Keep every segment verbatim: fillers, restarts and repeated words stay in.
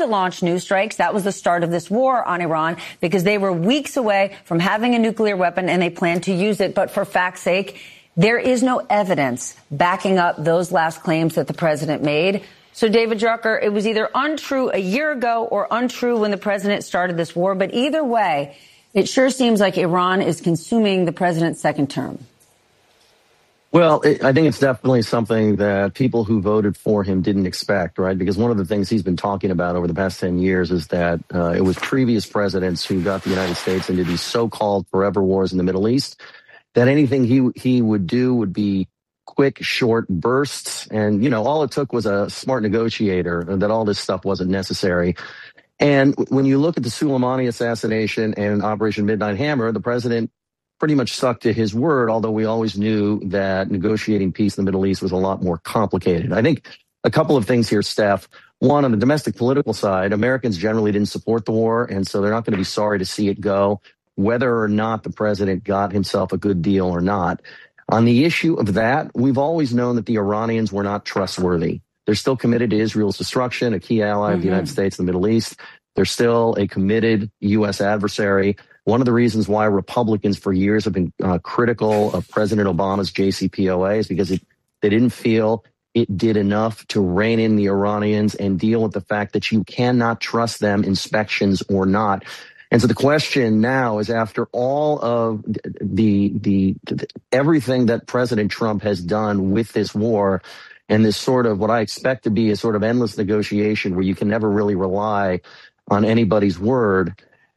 Launched new strikes. That was the start of this war on Iran because they were weeks away from having a nuclear weapon and they planned to use it. But for fact's sake, there is no evidence backing up those last claims that the president made. So, David Drucker, it was either untrue a year ago or untrue when the president started this war. But either way, it sure seems like Iran is consuming the president's second term. Well, it, I think it's definitely something that people who voted for him didn't expect, right? Because one of the things he's been talking about over the past ten years is that uh, it was previous presidents who got the United States into these so-called forever wars in the Middle East, that anything he he would do would be quick, short bursts. And, you know, all it took was a smart negotiator, and that all this stuff wasn't necessary. And when you look at the Soleimani assassination and Operation Midnight Hammer, the president pretty much stuck to his word, although we always knew that negotiating peace in the Middle East was a lot more complicated. I think a couple of things here, Steph. One, on the domestic political side, Americans generally didn't support the war, and so they're not going to be sorry to see it go, whether or not the president got himself a good deal or not. On the issue of that, we've always known that the Iranians were not trustworthy. They're still committed to Israel's destruction, a key ally mm-hmm. of the United States in the Middle East. They're still a committed U S adversary. One of the reasons why Republicans for years have been uh, critical of President Obama's J C P O A is because it, they didn't feel it did enough to rein in the Iranians and deal with the fact that you cannot trust them, inspections or not. And so the question now is, after all of the, the, the everything that President Trump has done with this war and this sort of what I expect to be a sort of endless negotiation where you can never really rely on anybody's word,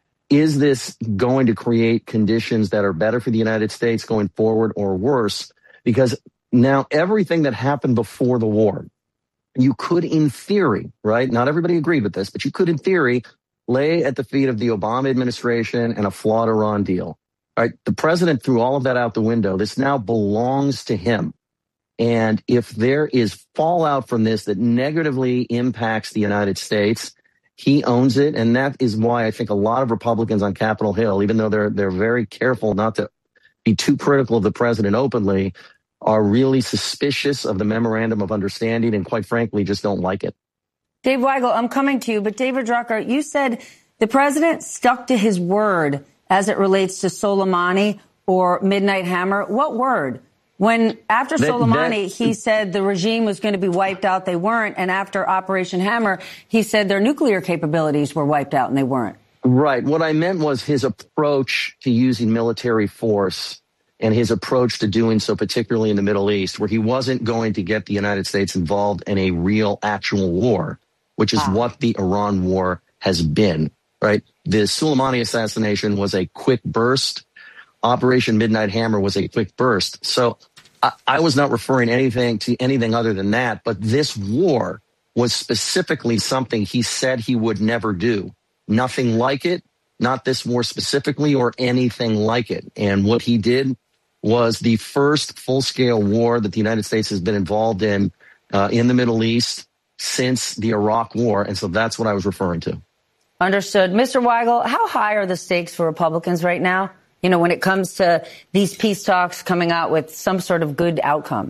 is this going to create conditions that are better for the United States going forward or worse? Because now everything that happened before the war, you could in theory, right? Not everybody agreed with this, but you could in theory lay at the feet of the Obama administration and a flawed Iran deal. All right, the president threw all of that out the window. This now belongs to him. And if there is fallout from this that negatively impacts the United States, he owns it, and that is why I think a lot of Republicans on Capitol Hill, even though they're they're very careful not to be too critical of the president openly, are really suspicious of the memorandum of understanding and, quite frankly, just don't like it. Dave Weigel, I'm coming to you, but David Drucker, you said the president stuck to his word as it relates to Soleimani or Midnight Hammer. What word? When after that, Soleimani, that, he said the regime was going to be wiped out, they weren't. And after Operation Hammer, he said their nuclear capabilities were wiped out and they weren't. Right. What I meant was his approach to using military force and his approach to doing so, particularly in the Middle East, where he wasn't going to get the United States involved in a real actual war, which is ah. what the Iran war has been. Right. The Soleimani assassination was a quick burst. Operation Midnight Hammer was a quick burst. So I, I was not referring anything to anything other than that. But this war was specifically something he said he would never do. Nothing like it, not this war specifically or anything like it. And what he did was the first full-scale war that the United States has been involved in uh, in the Middle East since the Iraq War. And so that's what I was referring to. Understood. Mister Weigel, how high are the stakes for Republicans right now? You know, when it comes to these peace talks coming out with some sort of good outcome?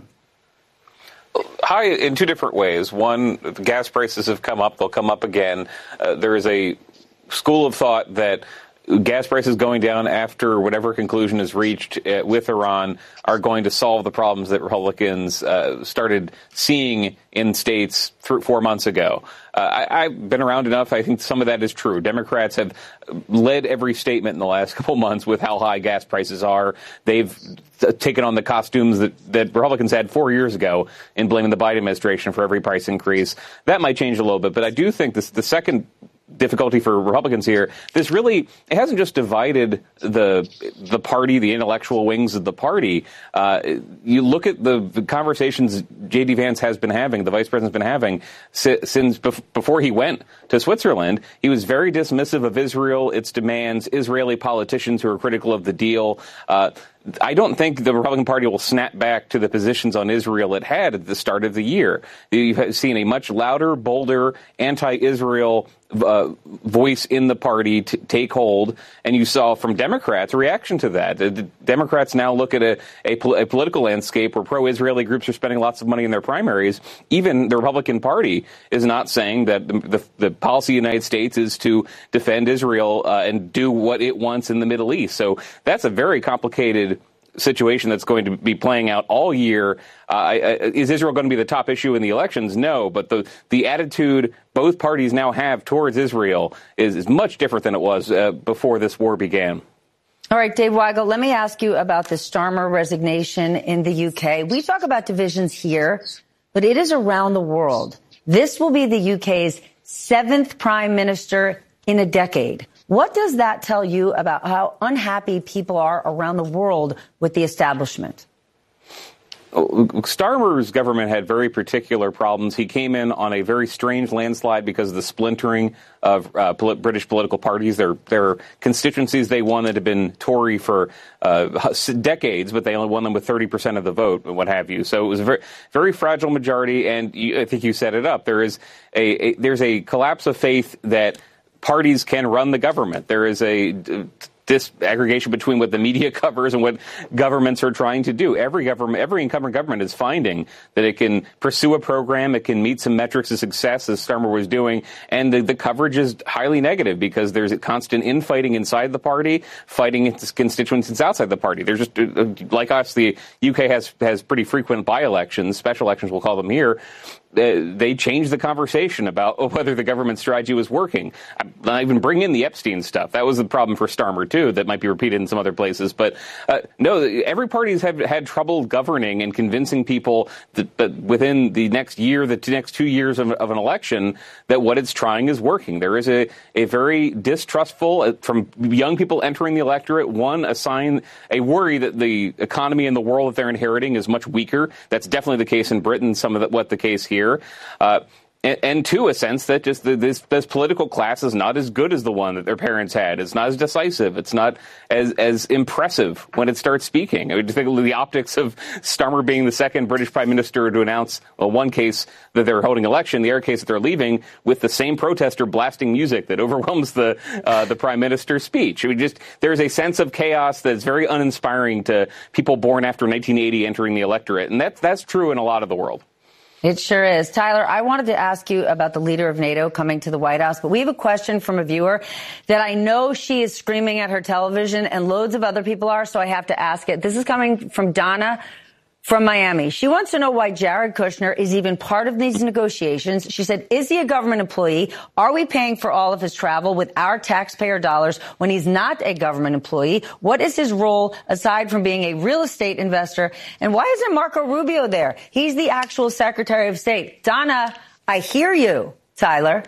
High in two different ways. One, the gas prices have come up. They'll come up again. Uh, there is a school of thought that gas prices going down after whatever conclusion is reached uh, with Iran are going to solve the problems that Republicans uh, started seeing in states th- four months ago. Uh, I, I've been around enough. I think some of that is true. Democrats have led every statement in the last couple months with how high gas prices are. They've th- taken on the costumes that, that Republicans had four years ago in blaming the Biden administration for every price increase. That might change a little bit, but I do think this, the second difficulty for Republicans here, this really, it hasn't just divided the the party, the intellectual wings of the party. Uh, you look at the, the conversations J D. Vance has been having, the vice president's been having si- since bef- before he went to Switzerland. He was very dismissive of Israel, its demands, Israeli politicians who are critical of the deal. Uh, I don't think the Republican Party will snap back to the positions on Israel it had at the start of the year. You've seen a much louder, bolder, anti-Israel uh, voice in the party t- take hold, and you saw from Democrats a reaction to that. The, the Democrats now look at a, a, pol- a political landscape where pro-Israeli groups are spending lots of money in their primaries. Even the Republican Party is not saying that the, the, the policy of the United States is to defend Israel uh, and do what it wants in the Middle East. So that's a very complicated situation that's going to be playing out all year. Uh, is Israel going to be the top issue in the elections? No, but the the attitude both parties now have towards Israel is, is much different than it was uh, before this war began. All right, Dave Weigel, let me ask you about the Starmer resignation in the U K. We talk about divisions here, but it is around the world. This will be the U K's seventh prime minister in a decade. What does that tell you about how unhappy people are around the world with the establishment? Starmer's government had very particular problems. He came in on a very strange landslide because of the splintering of uh, pol- British political parties. Their their constituencies they won that had been Tory for uh, decades, but they only won them with thirty percent of the vote and what have you. So it was a very, very fragile majority. And you, I think you set it up. There is a, a there's a collapse of faith that parties can run the government. There is a disaggregation between what the media covers and what governments are trying to do. Every government, every incumbent government is finding that it can pursue a program, it can meet some metrics of success, as Starmer was doing, and the, the coverage is highly negative because there's a constant infighting inside the party, fighting its constituents outside the party. There's just, like us, the U K has has pretty frequent by-elections, special elections, we'll call them here. They changed the conversation about whether the government strategy was working. I even bring in the Epstein stuff. That was the problem for Starmer, too, that might be repeated in some other places. But uh, no, every party has had, had trouble governing and convincing people that, that within the next year, the next two years of, of an election, that what it's trying is working. There is a, a very distrustful, uh, from young people entering the electorate, one, a sign, a worry that the economy and the world that they're inheriting is much weaker. That's definitely the case in Britain, some of the, what the case here. Uh, and, and two, a sense that just the, this, this political class is not as good as the one that their parents had. It's not as decisive. It's not as as impressive when it starts speaking. I would think of the optics of Starmer being the second British prime minister to announce, well, one case that they're holding election, the other case that they're leaving, with the same protester blasting music that overwhelms the uh, the prime minister's speech. I mean, just there's a sense of chaos that's very uninspiring to people born after nineteen eighty entering the electorate, and that's that's true in a lot of the world. It sure is. Tyler, I wanted to ask you about the leader of NATO coming to the White House, but we have a question from a viewer that I know she is screaming at her television and loads of other people are, so I have to ask it. This is coming from Donna from Miami. She wants to know why Jared Kushner is even part of these negotiations. She said, is he a government employee? Are we paying for all of his travel with our taxpayer dollars when he's not a government employee? What is his role aside from being a real estate investor? And why isn't Marco Rubio there? He's the actual Secretary of State. Donna, I hear you. Tyler.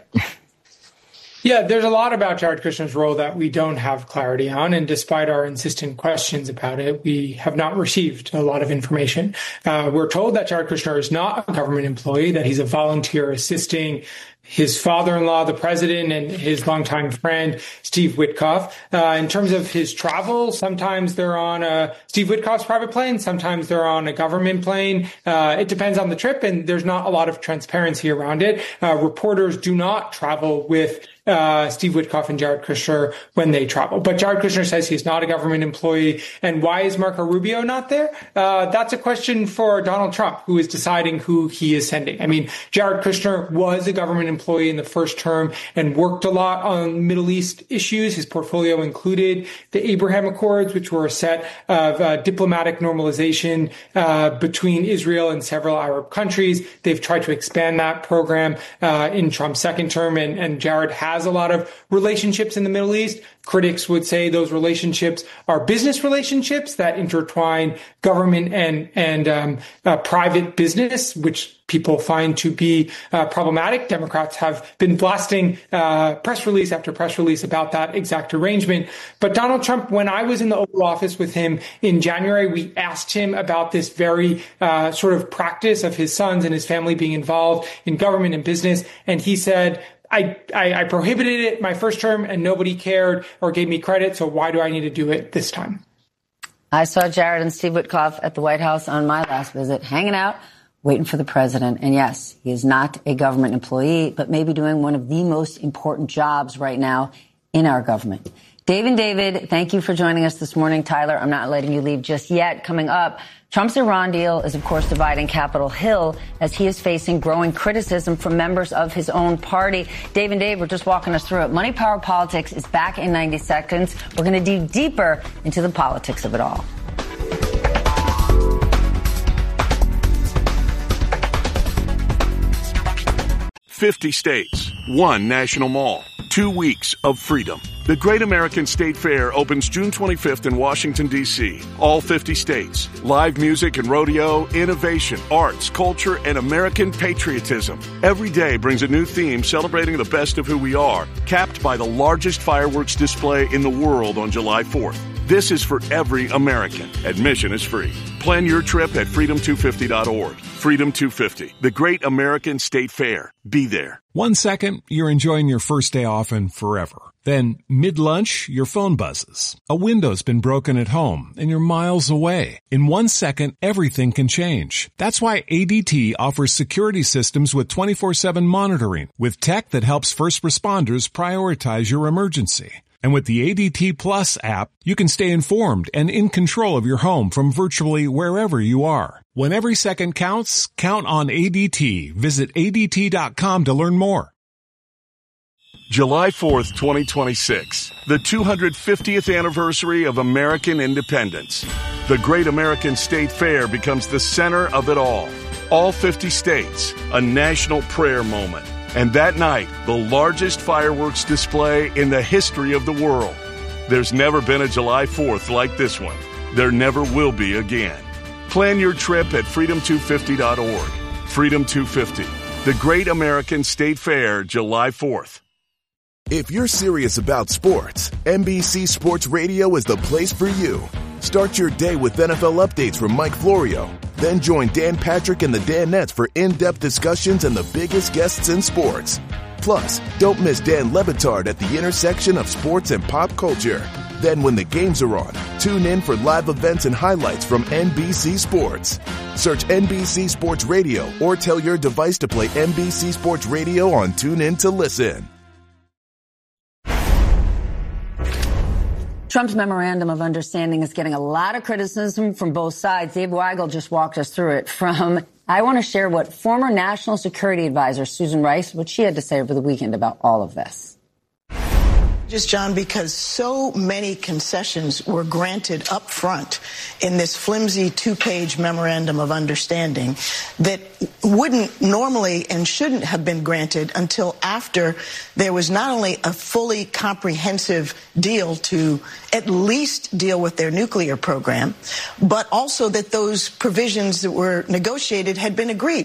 Yeah, there's a lot about Jared Kushner's role that we don't have clarity on. And despite our insistent questions about it, we have not received a lot of information. Uh, we're told that Jared Kushner is not a government employee, that he's a volunteer assisting his father-in-law, the president, and his longtime friend, Steve Witkoff. Uh, in terms of his travel, sometimes they're on a Steve Witkoff's private plane, sometimes they're on a government plane. Uh, it depends on the trip, and there's not a lot of transparency around it. Uh, reporters do not travel with Uh, Steve Witkoff and Jared Kushner when they travel. But Jared Kushner says he's not a government employee. And why is Marco Rubio not there? Uh, that's a question for Donald Trump, who is deciding who he is sending. I mean, Jared Kushner was a government employee in the first term and worked a lot on Middle East issues. His portfolio included the Abraham Accords, which were a set of uh, diplomatic normalization uh, between Israel and several Arab countries. They've tried to expand that program uh, in Trump's second term, and, and Jared has a lot of relationships in the Middle East. Critics would say those relationships are business relationships that intertwine government and and um, uh, private business, which people find to be uh, problematic. Democrats have been blasting uh, press release after press release about that exact arrangement. But Donald Trump, when I was in the Oval Office with him in January, we asked him about this very uh, sort of practice of his sons and his family being involved in government and business. And he said, I, I, I prohibited it my first term and nobody cared or gave me credit. So why do I need to do it this time? I saw Jared and Steve Witkoff at the White House on my last visit, hanging out, waiting for the president. And yes, he is not a government employee, but maybe doing one of the most important jobs right now in our government. Dave and David, thank you for joining us this morning. Tyler, I'm not letting you leave just yet. Coming up, Trump's Iran deal is, of course, dividing Capitol Hill as he is facing growing criticism from members of his own party. Dave and Dave were just walking us through it. Money, Power, Politics is back in ninety seconds. We're going to dig deeper into the politics of it all. fifty states, one national mall, two weeks of freedom. The Great American State Fair opens June twenty-fifth in Washington, D C All fifty states. Live music and rodeo, innovation, arts, culture, and American patriotism. Every day brings a new theme celebrating the best of who we are, capped by the largest fireworks display in the world on July fourth. This is for every American. Admission is free. Plan your trip at freedom two fifty dot org. Freedom two fifty, the Great American State Fair. Be there. One second, you're enjoying your first day off and forever. Then, mid-lunch, your phone buzzes. A window's been broken at home, and you're miles away. In one second, everything can change. That's why A D T offers security systems with twenty-four seven monitoring, with tech that helps first responders prioritize your emergency. And with the A D T Plus app, you can stay informed and in control of your home from virtually wherever you are. When every second counts, count on A D T. Visit A D T dot com to learn more. July fourth, twenty twenty-six, the two hundred fiftieth anniversary of American independence. The Great American State Fair becomes the center of it all. All fifty states, a national prayer moment. And that night, the largest fireworks display in the history of the world. There's never been a July fourth like this one. There never will be again. Plan your trip at freedom two fifty dot org. Freedom two fifty, the Great American State Fair, July fourth. If you're serious about sports, N B C Sports Radio is the place for you. Start your day with N F L updates from Mike Florio. Then join Dan Patrick and the Danettes for in-depth discussions and the biggest guests in sports. Plus, don't miss Dan Le Batard at the intersection of sports and pop culture. Then when the games are on, tune in for live events and highlights from N B C Sports. Search N B C Sports Radio or tell your device to play N B C Sports Radio on TuneIn to listen. Trump's memorandum of understanding is getting a lot of criticism from both sides. Dave Weigel just walked us through it. From, I want to share what former National Security Advisor Susan Rice, what she had to say over the weekend about all of this. Just, John, because so many concessions were granted up front in this flimsy two-page memorandum of understanding that wouldn't normally and shouldn't have been granted until after there was not only a fully comprehensive deal to at least deal with their nuclear program, but also that those provisions that were negotiated had been agreed.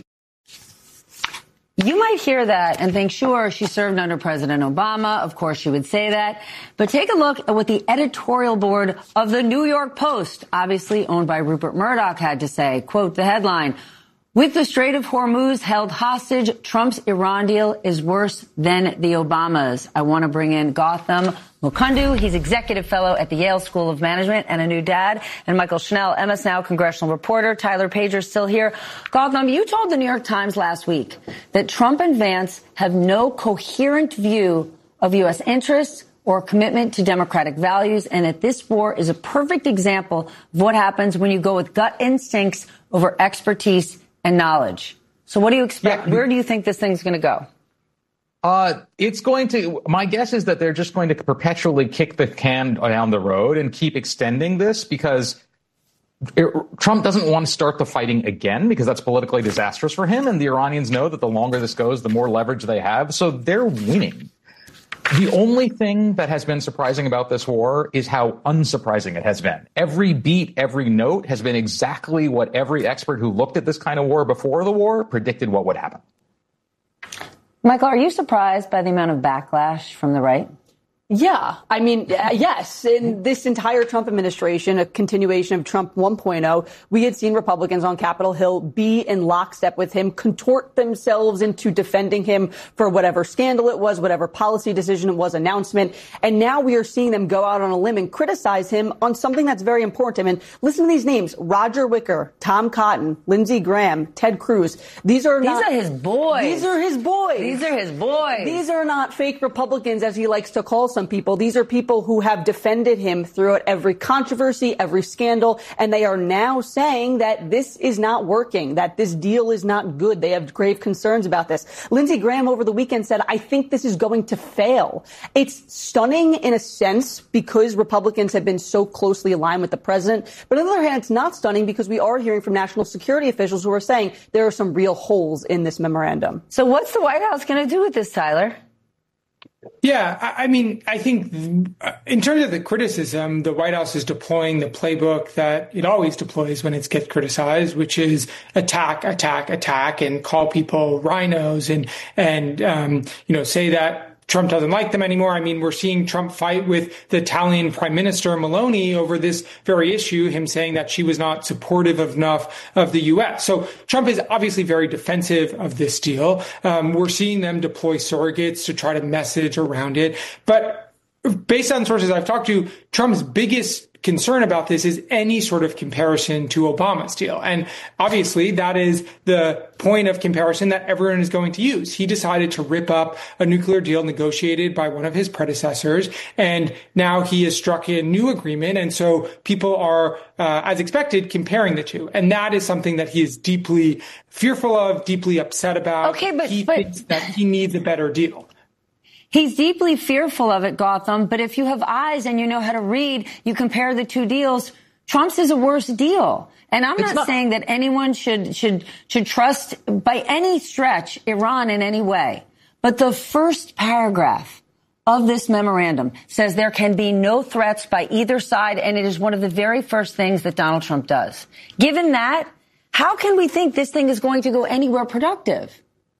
You might hear that and think, sure, she served under President Obama. Of course, she would say that. But take a look at what the editorial board of the New York Post, obviously owned by Rupert Murdoch, had to say. Quote the headline, "With the Strait of Hormuz held hostage, Trump's Iran deal is worse than the Obamas." I want to bring in Gautam Mukundu. He's executive fellow at the Yale School of Management and a new dad. And Michael Schnell, M S Now congressional reporter. Tyler Pager's still here. Gautam, you told the New York Times last week that Trump and Vance have no coherent view of U S interests or commitment to democratic values, and that this war is a perfect example of what happens when you go with gut instincts over expertise and knowledge. So what do you expect? Yeah. Where do you think this thing's going to go? Uh, it's going to, my guess is that they're just going to perpetually kick the can down the road and keep extending this because it, Trump doesn't want to start the fighting again because that's politically disastrous for him. And the Iranians know that the longer this goes, the more leverage they have. So they're winning. The only thing that has been surprising about this war is how unsurprising it has been. Every beat, every note has been exactly what every expert who looked at this kind of war before the war predicted what would happen. Michael, are you surprised by the amount of backlash from the right? Yeah, I mean, yes, in this entire Trump administration, a continuation of Trump one point oh, we had seen Republicans on Capitol Hill be in lockstep with him, contort themselves into defending him for whatever scandal it was, whatever policy decision it was, announcement. And now we are seeing them go out on a limb and criticize him on something that's very important to him. And listen to these names: Roger Wicker, Tom Cotton, Lindsey Graham, Ted Cruz. These are these not, are his boys. These are his boys. These are his boys. These are not fake Republicans, as he likes to call some people. These are people who have defended him throughout every controversy, every scandal, and they are now saying that this is not working, that this deal is not good. They have grave concerns about this. Lindsey Graham over the weekend said, I think this is going to fail. It's stunning in a sense because Republicans have been so closely aligned with the president. But on the other hand, it's not stunning because we are hearing from national security officials who are saying there are some real holes in this memorandum. So what's the White House going to do with this, Tyler? Yeah, I mean, I think in terms of the criticism, the White House is deploying the playbook that it always deploys when it gets criticized, which is attack, attack, attack, and call people rhinos and, and um, you know, say that Trump doesn't like them anymore. I mean, we're seeing Trump fight with the Italian Prime Minister Meloni over this very issue, him saying that she was not supportive enough of the U S. So Trump is obviously very defensive of this deal. Um, we're seeing them deploy surrogates to try to message around it. But based on sources I've talked to, Trump's biggest concern about this is any sort of comparison to Obama's deal. And obviously that is the point of comparison that everyone is going to use. He decided to rip up a nuclear deal negotiated by one of his predecessors. And now he has struck a new agreement. And so people are, uh, as expected, comparing the two. And that is something that he is deeply fearful of, deeply upset about. Okay, but, he but thinks that he needs a better deal. He's deeply fearful of it, Gotham, but if you have eyes and you know how to read, you compare the two deals. Trump's is a worse deal. And I'm not, not saying that anyone should, should, should trust by any stretch Iran in any way. But the first paragraph of this memorandum says there can be no threats by either side, and it is one of the very first things that Donald Trump does. Given that, how can we think this thing is going to go anywhere productive?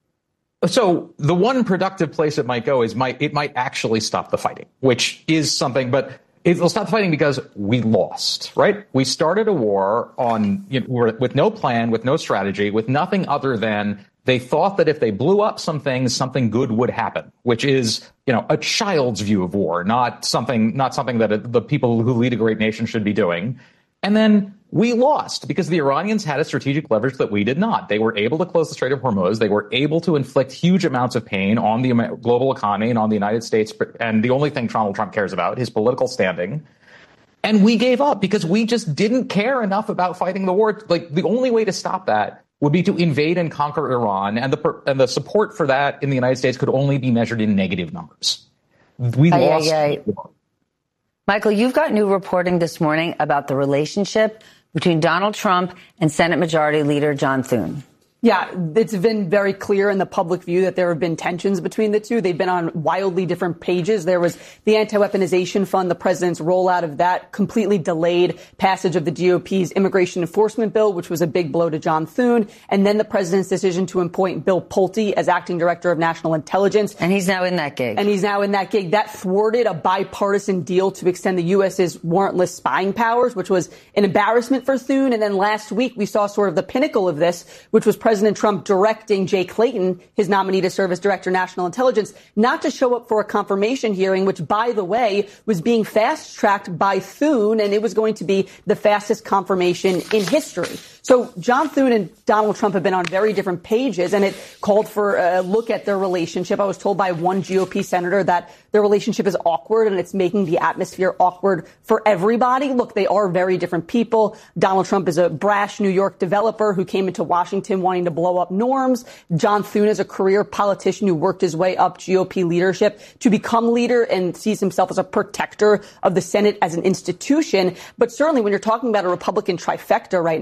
So the one productive place it might go is might it might actually stop the fighting, which is something, but it'll stop the fighting because we lost, right? We started a war on, you know, with no plan, with no strategy, with nothing other than they thought that if they blew up some things, something good would happen, which is, you know, a child's view of war, not something, not something that the people who lead a great nation should be doing. And then we lost because the Iranians had a strategic leverage that we did not. They were able to close the Strait of Hormuz. They were able to inflict huge amounts of pain on the global economy and on the United States. And the only thing Donald Trump cares about, his political standing. And we gave up because we just didn't care enough about fighting the war. Like, the only way to stop that would be to invade and conquer Iran. And the, and the support for that in the United States could only be measured in negative numbers. We aye, lost. Aye, aye. Michael, you've got new reporting this morning about the relationship between Donald Trump and Senate Majority Leader John Thune. Yeah, it's been very clear in the public view that there have been tensions between the two. They've been on wildly different pages. There was the anti-weaponization fund, the president's rollout of that, completely delayed passage of the G O P's immigration enforcement bill, which was a big blow to John Thune, and then the president's decision to appoint Bill Pulte as acting director of national intelligence. And he's now in that gig. And he's now in that gig. That thwarted a bipartisan deal to extend the U S's warrantless spying powers, which was an embarrassment for Thune. And then last week, we saw sort of the pinnacle of this, which was President President Trump directing Jay Clayton, his nominee to serve as Director of National Intelligence, not to show up for a confirmation hearing, which, by the way, was being fast-tracked by Thune, and it was going to be the fastest confirmation in history. So John Thune and Donald Trump have been on very different pages, and it called for a look at their relationship. I was told by one G O P senator that their relationship is awkward, and it's making the atmosphere awkward for everybody. Look, they are very different people. Donald Trump is a brash New York developer who came into Washington wanting to blow up norms. John Thune is a career politician who worked his way up G O P leadership to become leader and sees himself as a protector of the Senate as an institution. But certainly when you're talking about a Republican trifecta right now, Republican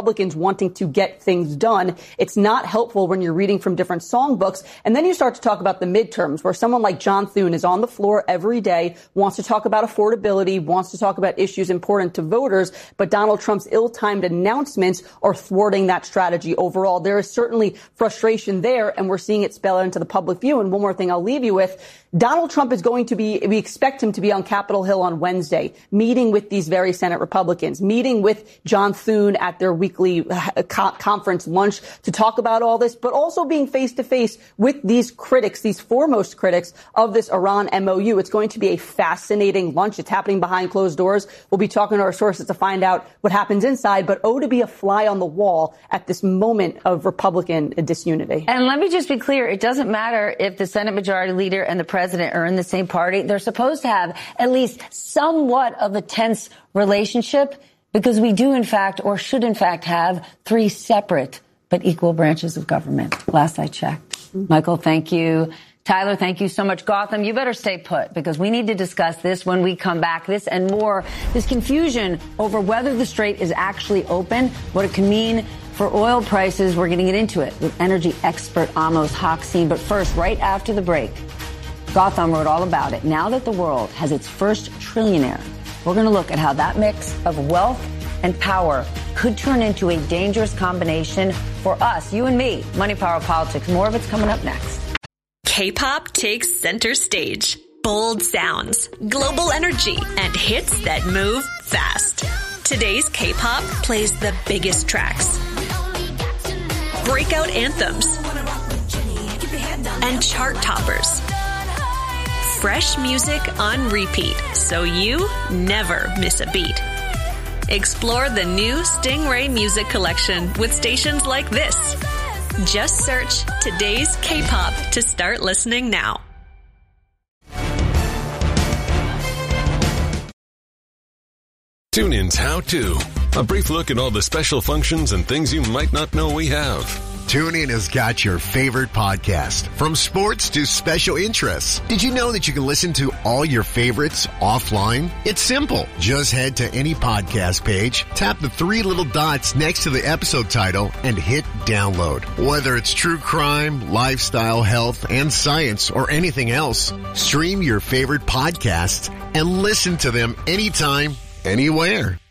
Republicans wanting to get things done. It's not helpful when you're reading from different songbooks. And then you start to talk about the midterms, where someone like John Thune is on the floor every day, wants to talk about affordability, wants to talk about issues important to voters, but Donald Trump's ill-timed announcements are thwarting that strategy overall. There is certainly frustration there, and we're seeing it spell out into the public view. And one more thing I'll leave you with. Donald Trump is going to be, we expect him to be on Capitol Hill on Wednesday, meeting with these very Senate Republicans, meeting with John Thune at their weekly co- conference lunch to talk about all this, but also being face to face with these critics, these foremost critics of this Iran M O U. It's going to be a fascinating lunch. It's happening behind closed doors. We'll be talking to our sources to find out what happens inside, but oh, to be a fly on the wall at this moment of Republican disunity. And let me just be clear. It doesn't matter if the Senate Majority Leader and the President are in the same party. They're supposed to have at least somewhat of a tense relationship, because we do, in fact, or should, in fact, have three separate but equal branches of government. Last I checked. Mm-hmm. Michael, thank you. Tyler, thank you so much. Gotham, you better stay put, because we need to discuss this when we come back. This and more, this confusion over whether the Strait is actually open, what it can mean for oil prices. We're getting it into it with energy expert Amos Hochstein. But first, right after the break, Gotham wrote all about it. Now that the world has its first trillionaire, we're going to look at how that mix of wealth and power could turn into a dangerous combination for us, you and me. Money, Power, Politics. More of it's coming up next. K-pop takes center stage. Bold sounds, global energy, and hits that move fast. Today's K-pop plays the biggest tracks, breakout anthems, and chart toppers. Fresh music on repeat, so you never miss a beat. Explore the new Stingray Music Collection with stations like this. Just search Today's K-pop to start listening now. TuneIn's How To. A brief look at all the special functions and things you might not know we have. TuneIn has got your favorite podcast, from sports to special interests. Did you know that you can listen to all your favorites offline? It's simple. Just head to any podcast page, tap the three little dots next to the episode title, and hit download. Whether it's true crime, lifestyle, health, and science, or anything else, stream your favorite podcasts and listen to them anytime, anywhere.